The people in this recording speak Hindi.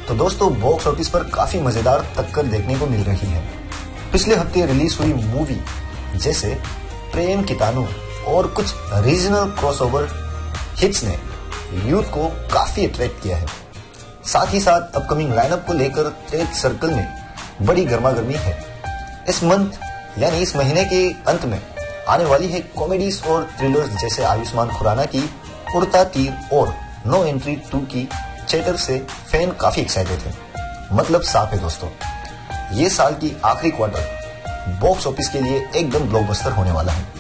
तो दोस्तों बॉक्स ऑफिस पर काफी मजेदार टक्कर देखने को मिल रही है। पिछले हफ्ते रिलीज हुई मूवी जैसे प्रेम कितानु और कुछ रीजनल क्रॉसओवर हिट्स ने यूथ को काफी अट्रैक्ट किया है। साथ ही साथ अपकमिंग लाइनअप को लेकर ट्रेड सर्कल में बड़ी गर्मागर्मी है। इस मंथ यानी इस महीने के अंत में आने वाली है कॉमेडीज और थ्रिलर्स जैसे आयुष्मान खुराना की उड़ता तीर और नो एंट्री 2 की थिएटर से फैन काफी एक्साइटेड है। मतलब साफ है दोस्तों, ये साल की आखिरी क्वार्टर बॉक्स ऑफिस के लिए एकदम ब्लॉकबस्टर होने वाला है।